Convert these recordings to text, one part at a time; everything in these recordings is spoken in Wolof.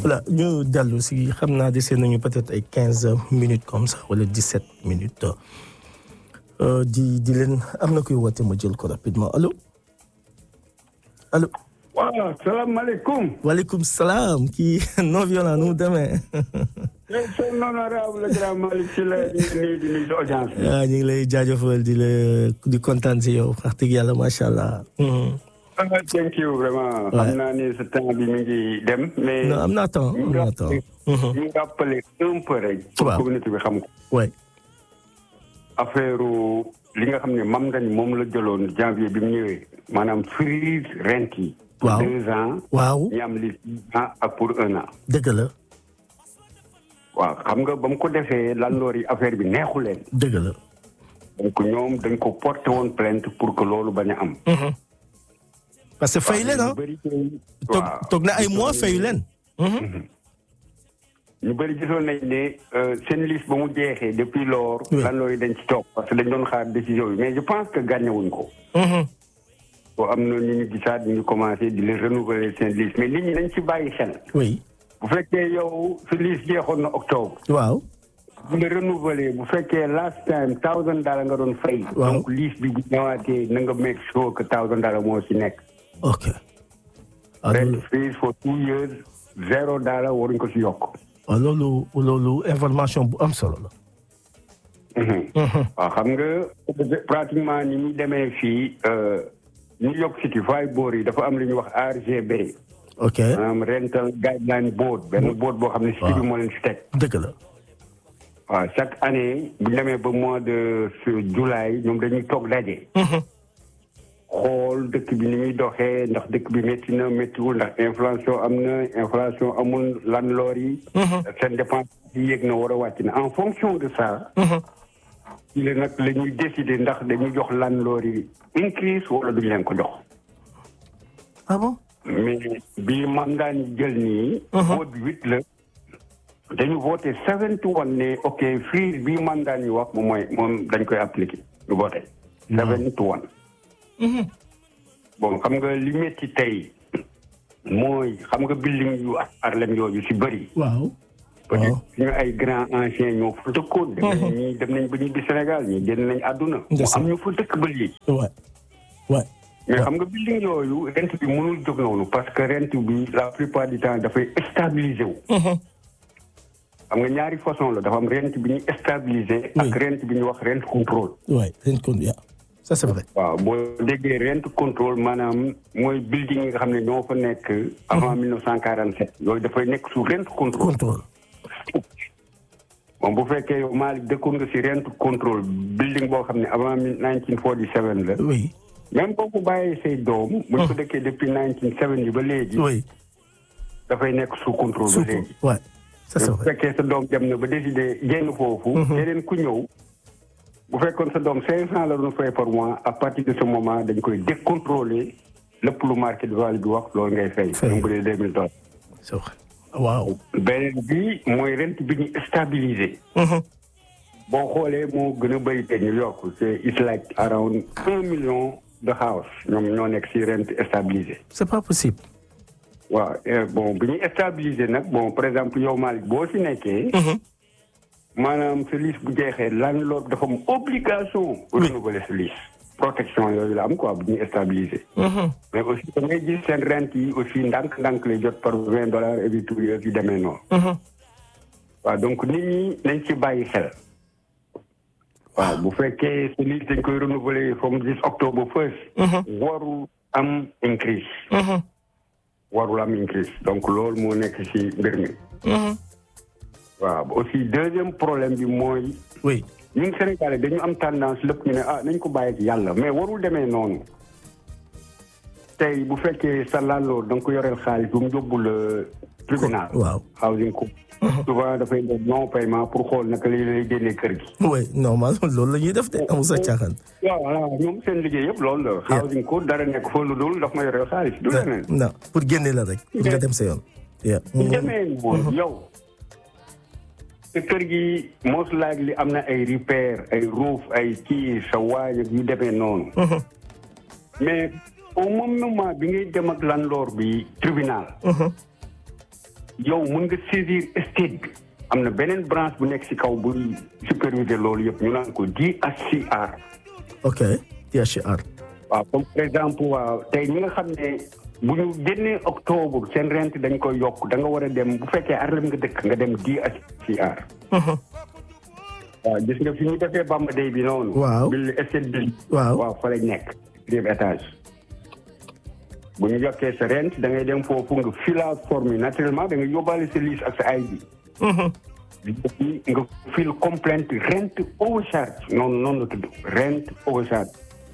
voilà ñu dellu si xam naa dese nañu peut-être ay 15 minutes comme ça wala 17 minutes di leen am na kuy woote ma jël ko rapidement allo. waaw salaamaaleykum. waaleykum salaam kii non violent nu mu demee. c'est honorable le grand Malick si la di nuyu audience bi. ñu ngi lay jaajëfal di kontaan si yow wax dëgg yàlla macha allah. thank you vraiment. xam naa ne ce temps bi mi ngi dem. mais non am naa temps. ñu rappelé un peu rek. pour communauté bi xam ko. oui. affaire li nga xam ne mam nga ni moom la jëloon janvier bi mu ñëwee. maanaam freeze rent yi. pour 2 ans. waaw ñu am li 6 ans ak pour 1 an. dëgg la. waaw xam nga ba mu ko defee landlord yi affaire bi neexu leen. dëgg la. donc ñoom dañ ko porté woon plainte pour que loolu bañ a am. parce que fayu leen ah. toog na ay mois fayu leen. ñu bëri gisoon nañ ne seen liste ba mu jeexee depuis lors. landlord yi dañ ci toog parce que dañ doon xaar décision yi mais je pense que gagné wuñ ko. boo am na ñu ngi gisaat ñu ngi commencé di leen renouveler seen liste mais nit ñi dañ ci bàyyi xel. oui. bu fekkee yow su liste jeexoon na octobre. waaw. bu nga renouveler bu fekkee last time $1,000 nga doon fay. waaw donc liste bi bu ñëwaatee na nga make sure que $1,000 moo ci nekk. ok. rent freeze for 2 years $0 waruñ ko ci yokk. waaw loolu information bu am solo la. waaw xam nga pratiquement ni ñu demee fii New York City five board yi dafa am lu ñuy wax RGB. ok maanaam rental guideline board benn board boo xam ne city bi moo leen fi teg. dëgg la. waaw chaque année bu ñu demee ba mois de juillet ñoom dañuy toog daje. xool dëkk bi ni muy doxee ndax dëkk bi métti na méttiwul ndax inflation am na inflation amul landlord yi. seen dépense yi yéeg na war a wàcc na en fonction de ça. ci la nag la ñuy décider ndax dañuy jox landlord yi increase wala duñ leen ko jox. ah bon. mais bi mandat ñu jël nii. vote bi 8 la. dañu voté 7-1 ne ok freeze bi mandat ñu wax moom dañ koy appliquer ñu voté. 7-1. bon xam nga li métti tey mooy xam nga building yu Harlem yooyu si bëri. waaw. peut-être suñu ay grands anciens ñoo fa dëkkoon. dem nañ ba ñibbi Sénégal ñii génn nañ àdduna. mu am ñu fa dëkk ba léegi. waay. mais xam nga building yooyu rent bi mënul jóg noonu parce que rent bi la plupart du temps dafay stabiliser wu. xam nga ñaari façon la dafa am rent bi ñuy stabiliser. ak rent bi ñuy wax rent contrôle. waay rent contrôle ça c'est vrai. waaw boo déggee rent contrôle maanaam mooy building yi nga xam ne ñoo fa nekk. avant 1947. yooyu dafay nekk sous rent contrôle. bon bu fekkee yow Malick dëkkoon nga si rent contrôle building boo xam ne avant 1947 la. oui. même boo ko bàyyee say doom. bu ñu ko dëkkee depuis 1970 ba léegi. oui. dafay nekk sous contrôle ba léegi. waay ça c'est vrai. bu fekkee sa doom dem na ba décider génn foofu. yeneen ku ñëw. bu fekkoon sa doom 500 la doon fay par mois à partir de ce moment dañ koy décontrôler lépp lu market value bi wax loolu ngay fay. donc bu dee $2,000. c'est vrai waaw. beneen bi mooy rent bi ñu stabiliser. boo xoolee moo gën a bëri te New York c'est it's like around 1 million de house ñoom ñoo nekk si rent stabilisé. c'est pas possible. waaw bon bi ñuy stabiliser nag bon par exemple yow Malick boo si nekkee. maanaam sa liste bu jeexee landlord dafa am obligation. renouveler sa liste. protection yooyu la am quoi bu ñuy stabiliser. mais aussi da ngay gis seen rent yi aussi ndànk-ndànk lay jot par $20 every 2 years yu demee noonu. waaw donc nit ñi nañ ci bàyyi xel. waaw bu fekkee sa liste dañ koy renouveler from this October 1st. warul am increase. warul am increase donc loolu moo nekk ci mbir mi. waaw aussi deuxième problème bi mooy. oui. ñun Sénégalais dañu am tendance lépp ñu ne nañ ko bàyyi ak yàlla mais warul demee noonu. tey bu fekkee sa landlord da nga ko yoreel xaalis bu mu yóbbu la tribunal. waaw housing court. souvent dafay def non paiement pour xool naka lay génnee kër gi. oui normal loolu la ñuy def de amul sa caaxaan. waaw voilà ñoom seen liggéey yëpp loolu la. housing court dara nekk fa lu dul daf ma yoreel xaalis. du leneen non pour génne la rek. pour nga dem sa yoon. bu demee noonu yow. te kër gi most likely am na ay repair ay roof ay kii sa waaj yu demee noonu. mais au moment bi ngay dem ak landlord bi tribunal. yow mën nga saisir estate bi am na beneen branche bu nekk ci kaw buy superviser loolu yëpp ñu naan ko DHCR. ok DHCR. waaw comme par exemple waaw tey ñi nga xam ne bu ñu génnee octobre seen rent dañ koy yokk da nga war a dem bu fekkee Harlem nga dëkk nga dem DHCR. waaw gis nga fi ñu defee Bamba Day bi noonu. waaw bil estate bi. waaw fa lañ nekk. 3 étage. bu ñu yokkee sa rent da ngay dem foofu nga fila forme naturellement da ngay yóbbaale sa lease ak sa ID. nga fil complainte rent overcharge noonu la tudd rent overcharge.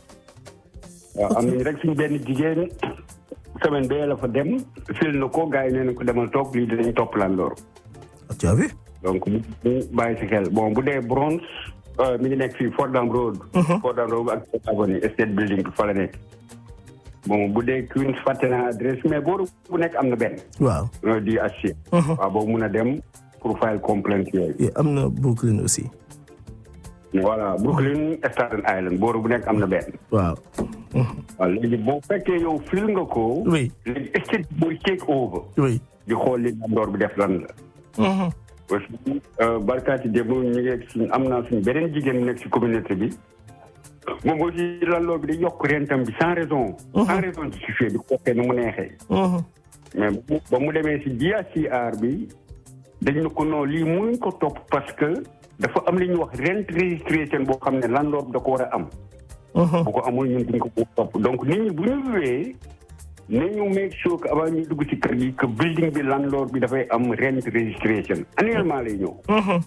waaw am nañu rek suñu benn jigéen semaine bee la fa dem fil na ko gars yi nee na ko demal toog lii dinañ topp landlord. tu as vu. donc mu bàyyi si xel bon bu dee Bronx mi ngi nekk fii Fordham Road. Fordham Road ak Avenue Estate Building fa la nekk. bon bu dee Queens fàtte naa adresse mais booru bu nekk am na benn. waaw di HC. waaw boobu mun a dem pour file complainte yooyu. am na Brooklyn aussi. voilà Brooklyn Staten Island booru bu nekk am na benn. waaw. waaw léegi boo fekkee yow fil nga ko. oui léegi estate booy take over. oui di xool li landlord bi def lan la. parce que barkaati démb ñu ngi suñ am naa suñu beneen jigéen nekk si communauté bi. moom aussi landlord bi di yokk rentam bi sans raison. sans raison justifiée di ko waxee nu mu neexee. mais ba mu demee si DHCR bi dañ ne ko non lii mënuñ ko topp parce que dafa am li ñuy wax rent registration boo xam ne landlord bi da ko war a am. bu ko amul ñun duñ ko topp donc nit ñi bu ñu luwee nañu make sure que avant ñuy dugg ci kër gi que building bi landlord bi dafay am rent registration annuellement lay ñëw.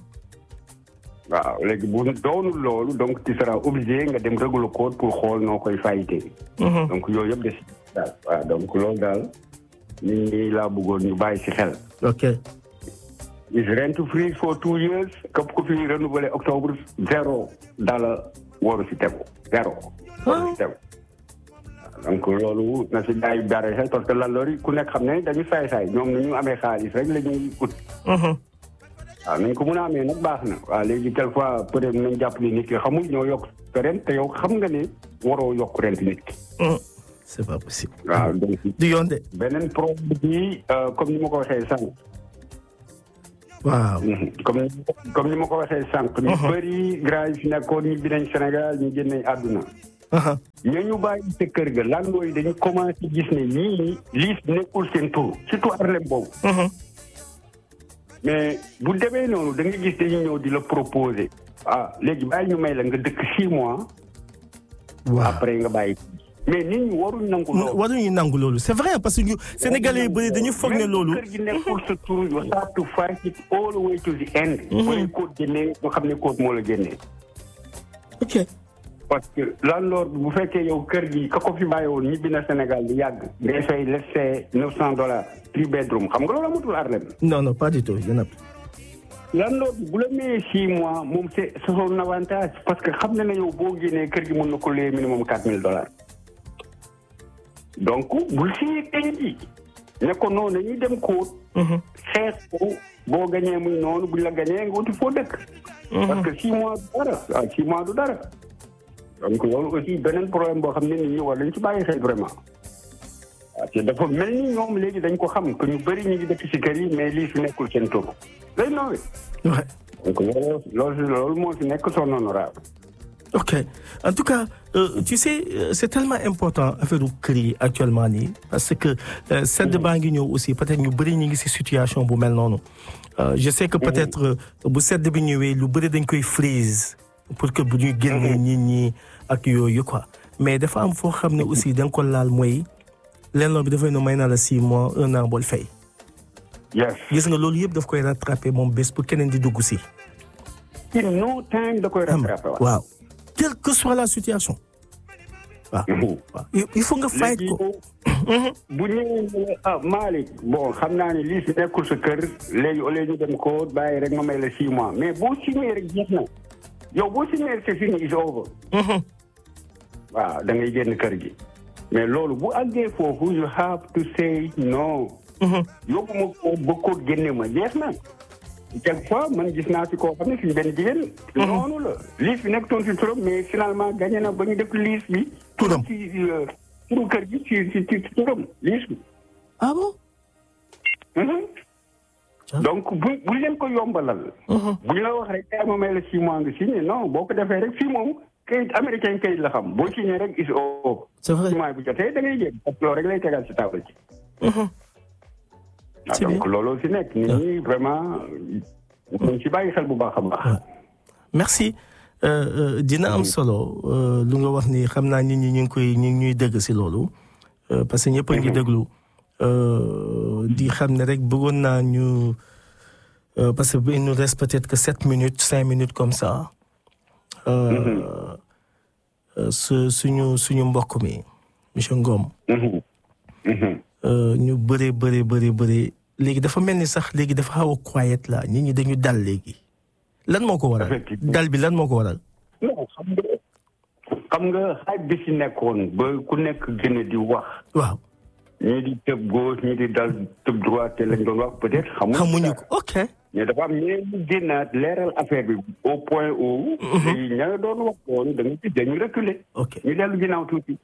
waaw léegi bu doonul loolu donc tu seras obligé nga dem régler code pour xool noo koy fayitee. donc yooyu yëpp des daal waaw donc loolu daal nit ñi laa bëggoon ñu bàyyi ci xel. ok. is rent free for 2 years képp ku fi renouveler octobre $0 waru ci tegu $0 waru ci tegu. donc loolu na si gars yi bare xel parce que landlord yi ku nekk xam ne dañu saay-saay ñoom ni ñu amee xaalis rek la ñuy ut. waaw nañ ko mën a amee nag baax na waaw léegi quelquefois peut-être nañ jàpp ni nit ki xamul ñoo yokk sa rent te yow xam nga ne waroo yokk rent nit ki. c'est pas possible. waaw donc du yoon de. beneen problème bi comme ni ma ko waxee sànq. waaw. comme ni ma ko waxee sànq. ñu bëri gars yi fi nekkoon ñu bi nañ Sénégal ñu génne àdduna. ñu bàyyi sa kër ga landlord yi dañu commencé gis ne ñii liis nekkul seen tur surtout Harlem boobu. mais bu demee noonu da nga gis dañuy ñëw di la proposer. léegi bàyyi ñu may la nga dëkk 6 mois. waaw après nga bàyyi. mais nit ñi waruñu nangu loolu. waruñu nangu loolu c'est vrai parce que ñu Sénégalais yi bëri dañu foog ne loolu. kër gi nekkul sa tur you have to fight it all the way to the end. booy code génnee nga xam ne code moo la génnee. ok. parce que landlord bu fekkee yow kër gi ka ko fi bàyyi woon ñibbi na Sénégal di yàgg. ngay fay let's say $900 3 bedroom xam nga loolu amatul Harlem. non pas du tout yéen a. landlord bu la mayee 6 mois moom c'est son avantage parce que xam na ne yow boo génnee kër gi mën na ko lee minimum $4,000. donc bul signé kayit yi ne ko noonu dañuy dem kóot. xeex ko boo gañee muy noonu buñ la gañee nga wuti foo dëkk. parce que 6 mois du dara 6 mois du dara. donc loolu aussi beneen problème boo xam ne nit ñi war nañ ci bàyyi xel vraiment. te dafa mel ni ñoom léegi dañ ko xam que ñu bëri ñu ngi dëkk ci kër yi mais lii fi nekkul seen tur. day noowee. donc loolu moo fi nekk son honorable. ok en tout cas tu sais c'est tellement important affaire u kër yi actuellement nii parce que sedd baa ngi ñëw aussi peut-être ñu bëri ñu ngi ci situation bu mel noonu. je sais que peut-être bu sedd bi ñëwee lu bëri dañ koy freeze pour que bu ñuy génnee nit ñi ak yooyu quoi mais dafa am foo xam ne aussi da nga ko laal mooy lenn bi dafay ne may naa la 6 mois 1 an bool fay. yes gis nga loolu yëpp daf koy rattraper moom bés pour keneen di dugg si. in no time da koy rattraper. waaw quelle que soit la situation. waaw il faut nga fay ko. bu ñëwee Malick bon xam naa ne lii si nekkul sa kër léegi au lieu ñu dem ko bàyyi rek nga may la 6 mois mais boo signé rek jeex na yow boo signé rek c'est fini is over. waaw da ngay génn kër gi. mais loolu bu àggee foofu you have to say no. yóbbu ma ko ba ko génne ma jeex na. quelquefois man gis naa si koo xam ne suñu benn jigéen. noonu la liis bi nekk toon si turam mais finalement gagné na ba ñu def liis bi. turam ci turu kër gi ci turam liis bi. ah bon. donc bu leen ko yombalal. bu ñu la wax rek ma may la 6 mois nga signé non boo ko defee rek fii moom kayit américain kayit la xam boo signé rek is o. c'est vrai 6 mois bu jotee da ngay jël parce que loolu rek lay tegal ci table ci. donc looloo si nekk nit ñi vraiment ñu ci bàyyi xel bu baax a baax. merci dina am solo lu nga wax ni xam naa nit ñi ñu ngi ñuy dégg si loolu parce que ñëpp a ngi déglu di xam ne rek bëggoon naa ñu parce que il nous reste peut-être que 7 minutes 5 minutes comme ça suñu mbokk mi monsieur Ngom. ñu bëri léegi dafa mel ni sax léegi dafa xaw a quiet la nit ñi dañu dal léegi lan moo ko waral dal bi lan moo ko waral. non xam nga xaaj bi si nekkoon ba ku nekk gën a di wax. waaw. ñii di tëb gauche ñii di dal tëb droite te lañ doon wax peut-être. xamuñu ko ok. mais dafa am ñeneen ñu génnaat leeral affaire bi au point où. ña nga doon wax woon da nga ci dañu reculer. ok ñu dellu ginnaaw tuuti.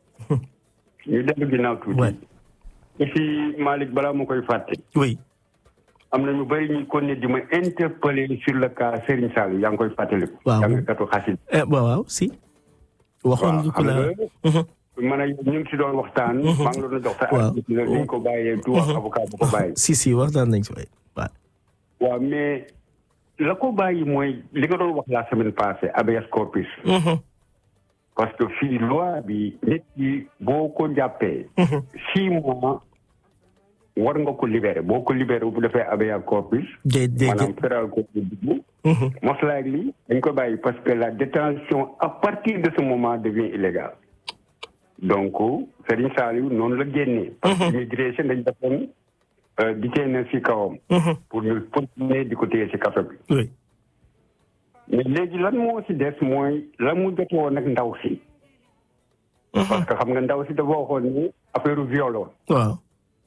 et puis Malick balaa ma koy fàtte. oui. am na ñu bëri ñu ko ne di ma interpeller sur le cas Serigne Saliou yaa ngi koy fàttaliku. waaw jàngkatu xasit. waaw si. waxoon nga ko la man a ñu ngi si doon waxtaan. maa ngi doon jox sa article dañ ko bàyyee du wax avocat bu ko bàyyi. si waxtaan nañ si waay waaw. waaw mais la ko bàyyi mooy li nga doon wax la semaine passée habeas corpus. parce que fii loi bi nit yi boo ko jàppee. 6 mois war nga ko libéré boo ko libéré bu defee habeas corpus. maanaam fédéral ko dugg. most likely dañ ko bàyyi parce que la détention à partir de ce moment devient illégale. donc Serigne Saliou noonu la génnee. parce que immigration dañ defoon di na si kawam. pour ñu continuer di ko téye si kaso bi. oui. mais léegi lan moo si des mooy la mu jotoo nag ndaw si. parce que xam nga ndaw si dafa waxoon ni affaire viol. waaw.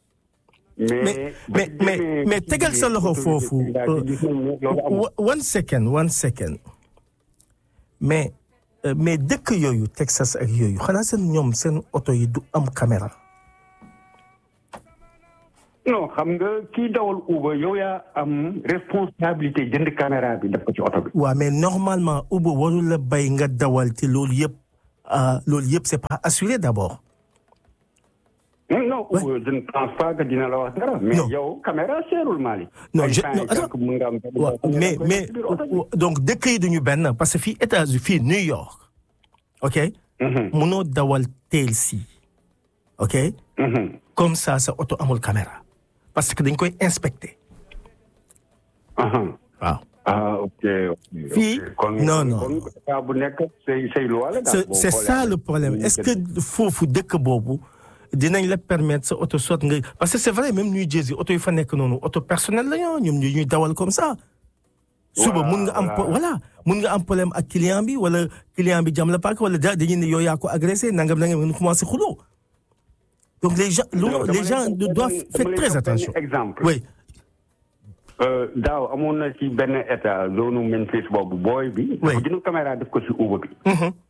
mais tegal sa loxo foofu. 1 second. mais dëkk yooyu Texas ak yooyu xanaa seen oto yi du am caméra. non xam nga kii dawal Uber yow yaa am responsabilité jënd caméra bi def ko ci oto bi. waaw mais normalement Uber warul la bay nga dawal te loolu yëpp c'est pas assuré d'abord. non je ne pense pas que dina la wax dara. mais yow caméra seerul Mali. non mais donc dëkk yi duñu benn parce que fii États-Unis fii New York. ok. munoo dawal teel si. ok. comme ça sa oto amul caméra. parce que dañ koy inspecté. waaw. ok. fii non. bu nekk say loi la. c'est ça le problème est-ce que foofu dëkk boobu dinañ la permettre sa oto soit nga parce que c'est vrai même New Jersey oto yi fa nekk noonu oto personnel la ñoom ñuy dawal comme ça. suba mun nga am problème ak client bi wala client bi jam la paak wala dañuy ne yow yaa ko agressé nangam nga commencé xuloo. donc les gens doivent faire très attention. exemple. oui. daaw amoon na ci benn état zone Memphis boobu booy bi. oui dafa jënd caméra def ko ci Uber bi.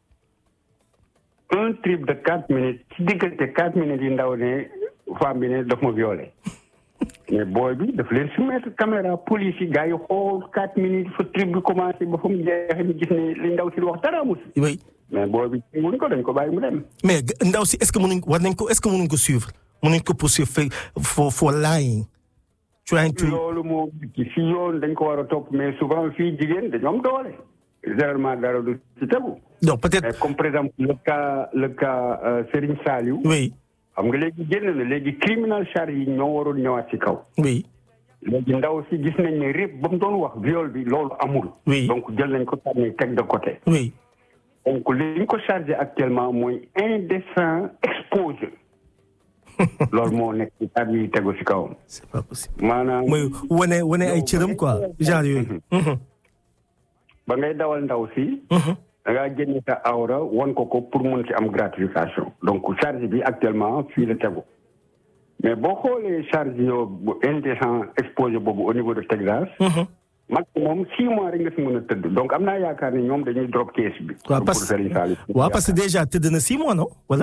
un trip de 4 minutes ci diggante 4 minutes yi ndaw ne femme bi ne daf ma violé. mais booy bi daf leen soumettre caméra police yi gars yi xool 4 minutes fa trip bi commencé ba fa mu jeexee ñu gis ne li ndaw si wax dara amul. oui. mais booy bi dañ ko bàyyi mu dem. mais ndaw si est-ce que mënuñ ko suivre mënuñ ko poursuivre for lying. loolu moo ci yoon dañ ko war a topp mais souvent fii jigéen dañoo am doole. généralement dara du ci tegu. donc peut-être comme par exemple le cas Serigne Saliou. oui. xam nga léegi génn na léegi criminal charge yi ñoo waroon ñëwaat ci kaw. oui. léegi ndaw si gis nañ ne répp ba mu doon wax viol bi loolu amul. oui donc jël nañ ko tànn teg de côté. oui. donc li ñu ko chargé actuellement mooy indécent exposé. loolu moo nekk ci tab yi tegu ci kawam. c'est pas possible. maanaam mooy wane ay cëram quoi genre yooyu. ba ngay dawal ndaw si. da ngaa génne sa awra won ko pour mun ci am gratification donc charge bi actuellement fii la tegu mais boo xoolee charge yoo bu indécent exposé boobu au niveau de Texas. maximum 6 mois rek nga si mën a tëdd donc am naa yaakaar ne ñoom dañuy drop case bi. waaw parce que déjà tëdd na 6 mois non wala.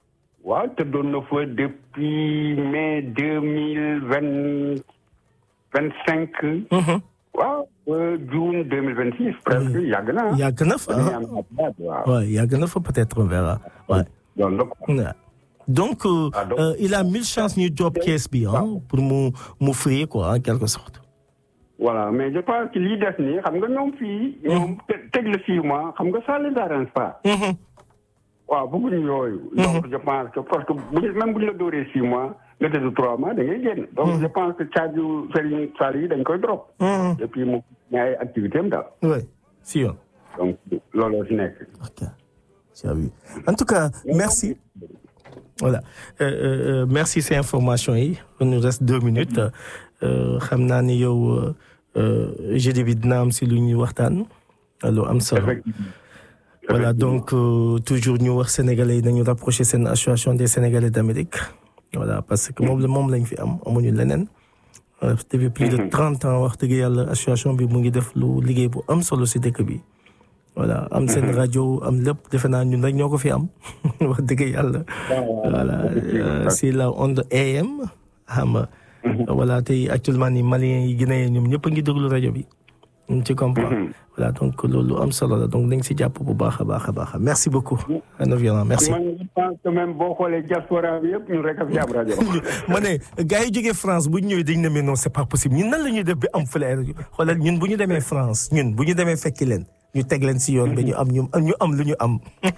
waaw tëddoon na fa depuis mai 2021 25. waaw juin 2026 presque yàgg na. yàgg na fa waaw yàgg na fa peut-être on verra. Ouais. Donc il a 1000 chances ñu job kees bi pour mu free quoi en quelque sorte. Voilà, mais je pense que lii des nii xam nga ñoom fii. ñoom teg la 6 mois xam nga ça les arrange pas. waaw bëgguñu yooyu. donc je pense que parce que même bu ñu la dooree 6 mois nga tëdd 3 mois da ngay génn. donc je pense que caaju Serigne Sall yi dañ koy drop. et puis mu ñaay activité am daal. oui si yoon. donc looloo si nekk. ok j'ai vu en tout cas merci. Voilà merci ces informations yi il nous reste 2 minutes xam naa ni yow jeudi bi dina am si lu ñuy waxtaan lu am solo. Voilà donc toujours ñu wax sénégalais yi nañu rapprocher seen association des sénégalais d'Amérique voilà parce que moom lañ fi am amuñu leneen depuis plus de 30 ans wax dëgg yàlla association bi mu ngi def lu liggéey bu am solo si dëkk bi. Voilà am seen rajo am lépp defe naa ñun rek ñoo ko fi am wax dëgg yàlla. Voilà c'est la onde AM xam nga. Voilà tey actuellement ni Maliens yi Guinéens ñoom ñëpp a ngi déglu rajo bi. Tu comprends. Voilà donc loolu am solo la donc dañ si jàpp bu baax a baax. Merci beaucoup. Anoviana merci. man je pense que même boo xoolee diaspora bi yëpp ñun rek a fi am rajo. ma ne gars yi jógee France bu ñu ñëwee dañ ne mais non c'est pas possible ñun nan la ñuy def bi am fële rajo xoolal ñun bu ñu demee France ñun bu ñu demee fekki leen. ñu teg leen si yoon ba ñu am lu ñu am.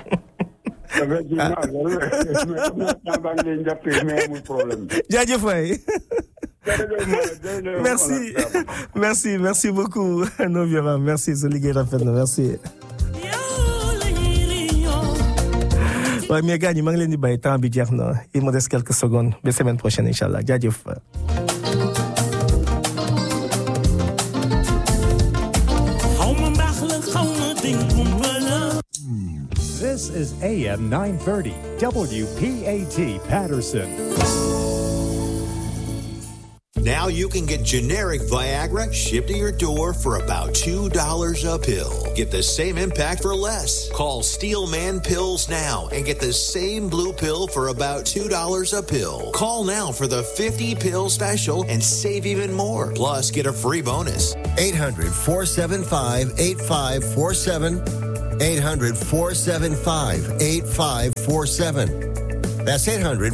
jaajëf waay. merci beaucoup Noviera merci sa liggéey rafet na merci. waaye mais gars ñi maa ngi leen di bàyyi temps bi jeex na il me reste quelques secondes ba semaine prochaine incha allah jaajëf. This is AM 930, WPAT Patterson. Now you can get generic Viagra shipped to your door for about $2 a pill. Get the same impact for less. Call Steelman Pills now and get the same blue pill for about $2 a pill. Call now for the 50-pill special and save even more. Plus, get a free bonus. 800-475-8547. 800-475-8547. That's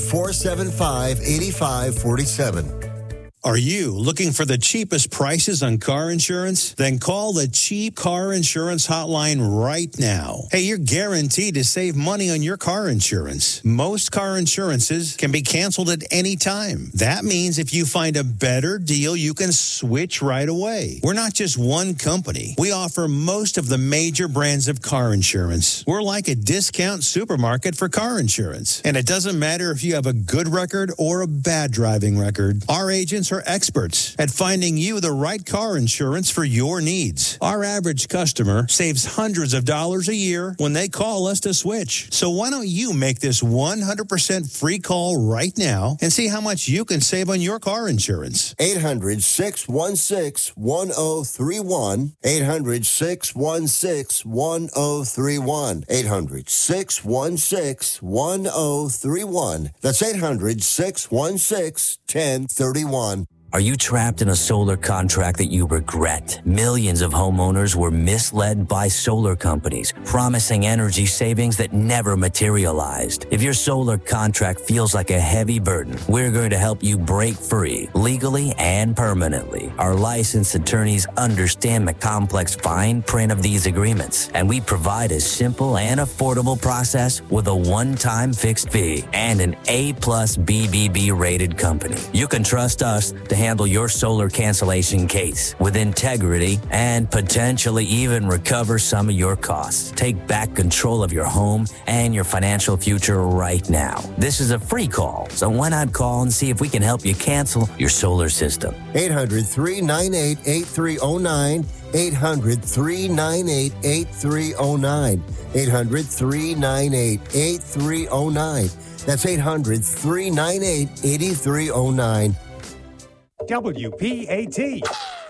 800-475-8547. Are you looking for the cheapest prices on car insurance? Then call the Cheap Car Insurance Hotline right now. Hey, you're guaranteed to save money on your car insurance. Most car insurances can be canceled at any time. That means if you find a better deal, you can switch right away. We're not just one company. We offer most of the major brands of car insurance. We're like a discount supermarket for car insurance. And it doesn't matter if you have a good record or a bad driving record. Our agents are experts at finding you the right car insurance for your needs. Our average customer saves hundreds of dollars a year when they call us to switch. So why don't you make this 100% free call right now and see how much you can save on your car insurance? 800-616-1031. 800-616-1031. 800-616-1031. That's 800-616-1031. Are you trapped in a solar contract that you regret? Millions of homeowners were misled by solar companies, promising energy savings that never materialized. If your solar contract feels like a heavy burden, we're going to help you break free, legally and permanently. Our licensed attorneys understand the complex fine print of these agreements, and we provide a simple and affordable process with a one-time fixed fee and an A+ BBB rated company. You can trust us to handle your solar cancellation case with integrity and potentially even recover some of your costs. Take back control of your home and your financial future right now. This is a free call, so why not call and see if we can help you cancel your solar system? 800-398-8309. 800-398-8309. 800-398-8309. That's 800-398-8309. WPAT